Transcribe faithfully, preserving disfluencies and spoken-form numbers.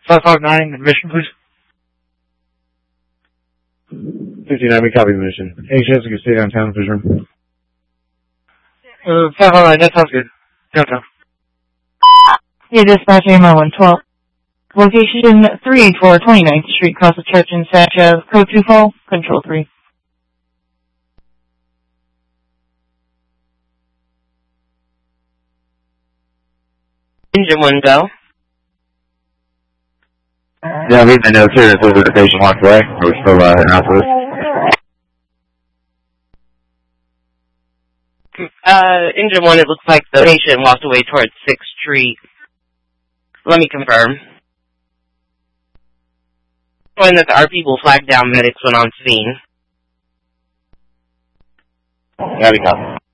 five five nine, admission, please. fifty-nine, we copy the mission. Any chance we can stay downtown, please, room? Uh, five five nine, that sounds good. Downtown. Yeah, dispatch A M R one twelve. Location three eighty-four twenty-ninth Street, across the church in Sacha. Code two four, control three. Engine one, go. Yeah, leave the notes here that says the patient walked away. Are we still uh, in house with this? Uh, engine one, it looks like the patient walked away towards sixth Street. Let me confirm. Showing that the R P will flag down medics when on scene. Yeah, we copy.